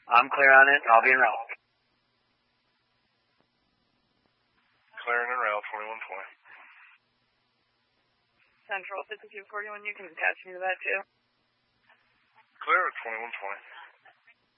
I'm clear on it. I'll be in route. Clearing en route, 2120. Central 5241, you can attach me to that too. Clear at 2120.